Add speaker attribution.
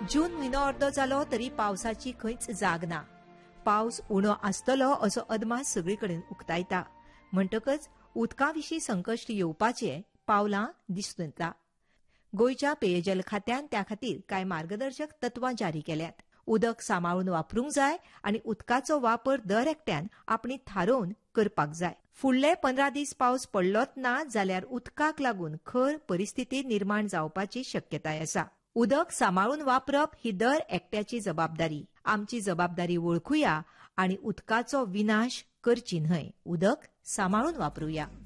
Speaker 1: जून म्हयनो अर्दो जालो तरी पावसाची खंयच जाग ना. पावस उणो आसतलो असो अदमास सगळीकडेन उक्तायता. म्हणटकच उदकाविशीं संकश्ट येवपाचे पावलां दिसून येता. गोंयच्या पेयजल खात्यान त्या खातीर कांय मार्गदर्शक तत्वां जारी केल्यात. उदक सांबाळून वापरूंक जाय आनी उदकाचो वापर दर एकट्यान आपणी थारोवन करपाक जाय. फुडले 15 दीस पावस पडलोच ना जाल्यार उदकाक लागून खर परिस्थिती निर्माण जावपाची शक्यताय आसा. उदक सांबाळून वापरप ही दर एकट्याची जबाबदारी. आमची जबाबदारी वळखुया आनी उदकाचो विनाश करची न्हय. उदक सांबाळून वापरुया.